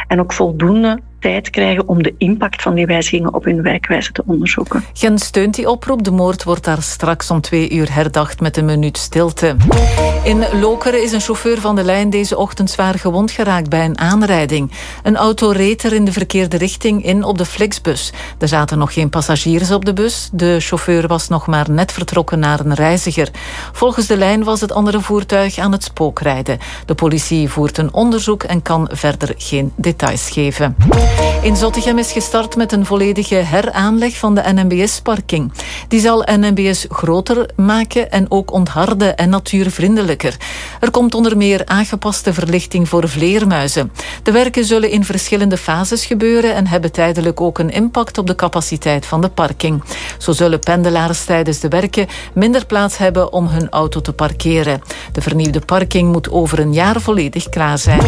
en ook voldoende tijd krijgen om de impact van die wijzigingen op hun werkwijze te onderzoeken. Gent steunt die oproep. De moord wordt daar straks om 2 uur herdacht met een minuut stilte. In Lokeren is een chauffeur van de lijn deze ochtend zwaar gewond geraakt bij een aanrijding. Een auto reed er in de verkeerde richting in op de Flixbus. Er zaten nog geen passagiers op de bus. De chauffeur was nog maar net vertrokken naar een reiziger. Volgens de lijn was het andere voertuig aan het spookrijden. De politie voert een onderzoek en kan verder geen details geven. In Zottegem is gestart met een volledige heraanleg van de NMBS-parking. Die zal NMBS groter maken en ook ontharden en natuurvriendelijker. Er komt onder meer aangepaste verlichting voor vleermuizen. De werken zullen in verschillende fases gebeuren en hebben tijdelijk ook een impact op de capaciteit van de parking. Zo zullen pendelaars tijdens de werken minder plaats hebben om hun auto te parkeren. De vernieuwde parking moet over een jaar volledig klaar zijn.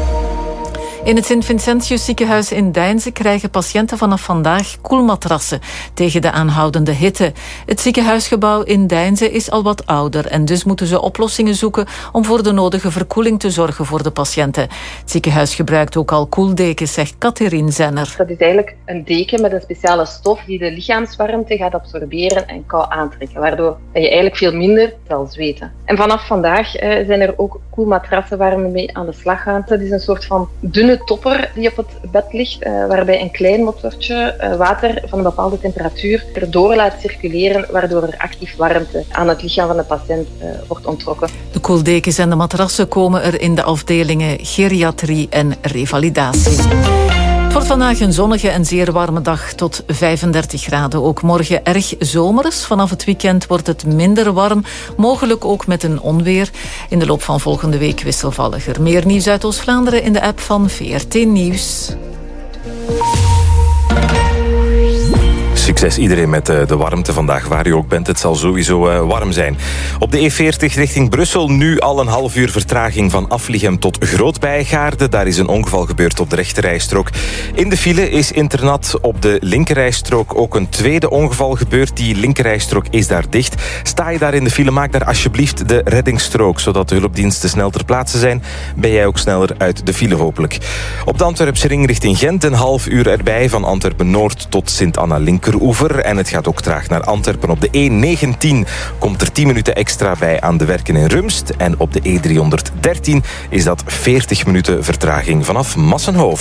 In het Sint-Vincentius ziekenhuis in Deinze krijgen patiënten vanaf vandaag koelmatrassen tegen de aanhoudende hitte. Het ziekenhuisgebouw in Deinze is al wat ouder en dus moeten ze oplossingen zoeken om voor de nodige verkoeling te zorgen voor de patiënten. Het ziekenhuis gebruikt ook al koeldekens, zegt Catherine Zenner. Dat is eigenlijk een deken met een speciale stof die de lichaamswarmte gaat absorberen en kou aantrekken, waardoor je eigenlijk veel minder zal zweten. En vanaf vandaag zijn er ook koelmatrassen waar we mee aan de slag gaan. Dat is een soort van dunne topper die op het bed ligt, waarbij een klein motortje water van een bepaalde temperatuur erdoor laat circuleren, waardoor er actief warmte aan het lichaam van de patiënt wordt onttrokken. De koeldekens en de matrassen komen er in de afdelingen geriatrie en revalidatie. Het wordt vandaag een zonnige en zeer warme dag tot 35 graden. Ook morgen erg zomers. Vanaf het weekend wordt het minder warm, mogelijk ook met een onweer. In de loop van volgende week wisselvalliger. Meer nieuws uit Oost-Vlaanderen in de app van VRT Nieuws. Succes iedereen met de warmte vandaag. Waar u ook bent, het zal sowieso warm zijn. Op de E40 richting Brussel nu al een half uur vertraging van Aflichem tot Groot-Bijgaarde. Daar is een ongeval gebeurd op de rechterrijstrook. In de file is internat op de linkerrijstrook ook een tweede ongeval gebeurd. Die linkerrijstrook is daar dicht. Sta je daar in de file, maak daar alsjeblieft de reddingsstrook, zodat de hulpdiensten snel ter plaatse zijn. Ben jij ook sneller uit de file hopelijk. Op de Antwerpse ring richting Gent een half uur erbij van Antwerpen-Noord tot Sint-Anna-Linker. En het gaat ook traag naar Antwerpen. Op de E19 komt er 10 minuten extra bij aan de werken in Rumst. En op de E313 is dat 40 minuten vertraging vanaf Massenhoven.